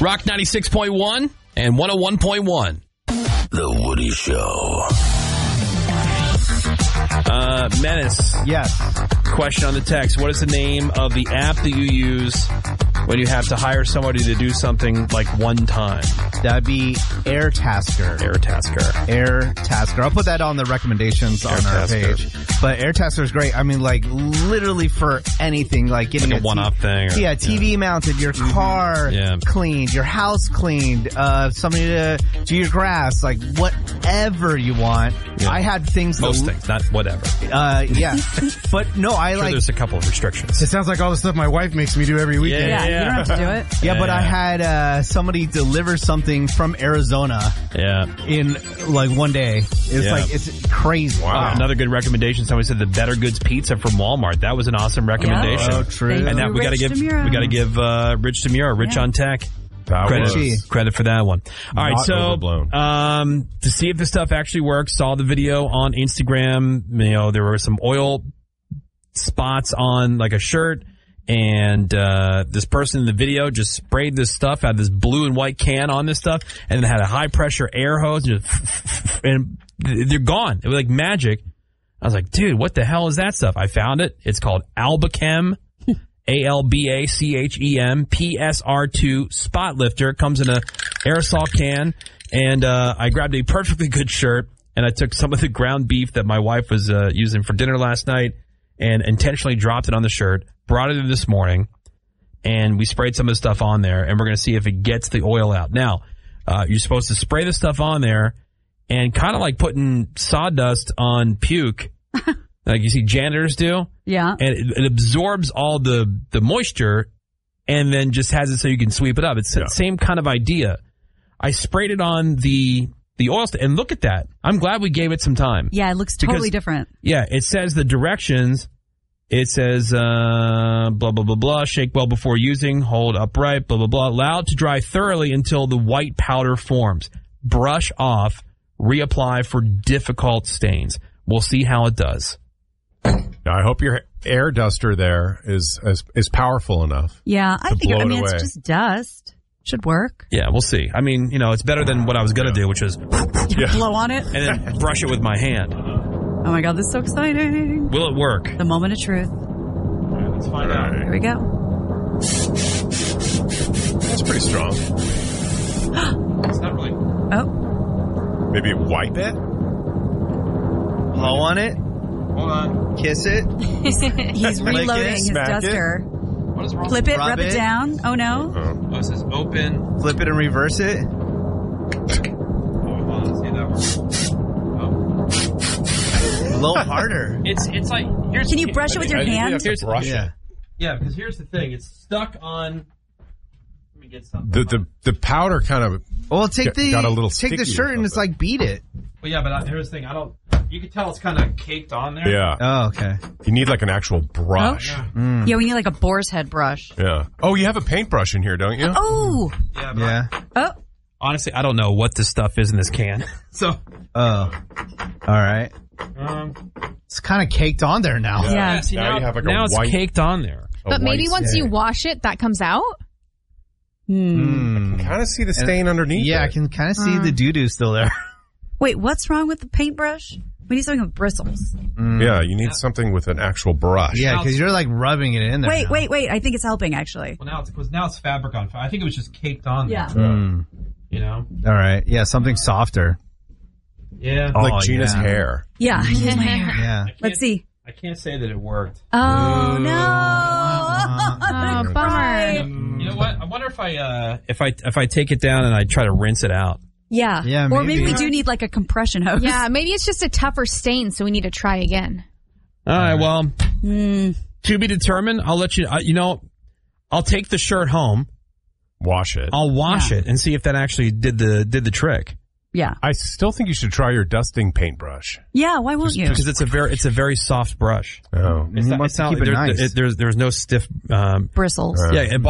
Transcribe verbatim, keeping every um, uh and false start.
Rock ninety-six point one and one oh one point one. The Woody Show. Uh, Menace. Yes. Question on the text. What is the name of the app that you use when you have to hire somebody to do something like one time? That'd be Airtasker. Airtasker. Airtasker. I'll put that on the recommendations on our page. But Airtasker is great. I mean, like, literally for anything. Like getting Like a one-off thing. Or, yeah, T V yeah. mounted, your car yeah. cleaned, your house cleaned, uh, somebody to do your grass, like whatever you want. Yeah. I had things. Most that, things, not whatever. Uh, yeah. But no, I sure like. There's a couple of restrictions. It sounds like all the stuff my wife makes me do every weekend. Yeah, yeah. You don't have to do it. Yeah, yeah but yeah. I had uh, somebody deliver something from Arizona. Yeah. In like one day. It's yeah. like, it's crazy. Wow. Uh, another good recommendation. Somebody said the Better Goods Pizza from Walmart. That was an awesome recommendation. Yeah. Oh, true. And that we got to give, Demura. we got to give, uh, Rich Demura, Rich yeah. on Tech. That Credit, was credit for that one. All right, so overblown. um, to see if this stuff actually works, saw the video on Instagram. You know, there were some oil spots on like a shirt, and uh, this person in the video just sprayed this stuff, had this blue and white can on this stuff, and then had a high pressure air hose, and, just, and they're gone. It was like magic. I was like, dude, what the hell is that stuff? I found it. It's called Albachem. A L B A C H E M P S R two spot lifter. It comes in a aerosol can, and uh I grabbed a perfectly good shirt, and I took some of the ground beef that my wife was uh using for dinner last night and intentionally dropped it on the shirt, brought it in this morning, and we sprayed some of the stuff on there, and we're going to see if it gets the oil out. Now, uh you're supposed to spray the stuff on there and kind of like putting sawdust on puke. Like you see janitors do. Yeah. And it, it absorbs all the, the moisture and then just has it so you can sweep it up. It's yeah. the same kind of idea. I sprayed it on the the oil st- and look at that. I'm glad we gave it some time. Yeah, it looks totally because, different. Yeah, it says the directions. It says uh, blah, blah, blah, blah. Shake well before using. Hold upright. Blah, blah, blah. Allowed to dry thoroughly until the white powder forms. Brush off. Reapply for difficult stains. We'll see how it does. Now, I hope your air duster there is is, is powerful enough. Yeah, I think, I mean, it it's away. just dust. Should work. Yeah, we'll see. I mean, you know, it's better than what I was going to do, which was Yeah. blow on it. and then brush it with my hand. Oh my God, this is so exciting. Will it work? The moment of truth. All right, let's find out. Here we go. That's pretty strong. It's not really. Oh. Maybe wipe it? Blow on it. Hold on. Kiss it. He's reloading his smack it. duster. What is wrong? Flip it, Rub rub it, it. down. Oh no. Oh. Oh, it says open. Flip it and reverse it. Oh, hold on. Let's see if that works. Oh. Blow harder. It's it's like here's. Can you brush it with your I think you hand? have to Here's- brush Yeah. it. Yeah, because here's the thing. It's stuck on. Let me get something. The, the, the powder kind of... Well, take Got- the got a little take the sticky or shirt and it's something. like beat it. Well, yeah, but I, here's the thing. I don't. You can tell it's kind of caked on there. Yeah. Oh, okay. You need like an actual brush. Yeah. Mm. Yeah, we need like a boar's head brush. Yeah. Oh, you have a paintbrush in here, don't you? Oh. Yeah. But Yeah. Oh. honestly, I don't know what this stuff is in this can. So. Oh. All right. Um. It's kind of caked on there now. Yeah. Yeah. See, Now now you have like a now it's white- caked on there. A But maybe white once stain. you wash it, that comes out. Hmm. Mm. Kind of see the stain underneath. Yeah, it. I can kind of see Uh. the doo-doo still there. Wait, what's wrong with the paintbrush? We need something with bristles. Mm. Yeah, you need something with an actual brush. Yeah, because you're like rubbing it in there. Wait, now. wait, wait. I think it's helping, actually. Well, now it's because now it's fabric on. I think it was just caked on. Yeah. There, Mm. you know. All right. Yeah, something softer. Yeah. Like Oh, Gina's yeah. hair. Yeah, here's my hair. Yeah. I can't- Let's see. I can't say that it worked. Oh, no. Oh, bummer. You know what? I wonder if I uh, if I if I take it down and I try to rinse it out. Yeah. Yeah, Or maybe maybe. we do need like a compression hose. Yeah, maybe it's just a tougher stain, so we need to try again. All right. Well, Mm. to be determined. I'll let you. Uh, you know, I'll take the shirt home. Wash it. I'll wash Yeah. it and see if that actually did the did the trick. Yeah. I still think you should try your dusting paintbrush. Yeah, why won't you? Because it's a very it's a very soft brush. Oh. It's You not, must it's not, keep it there- nice. it- there's there's no stiff. Um, Bristles. Uh, yeah, and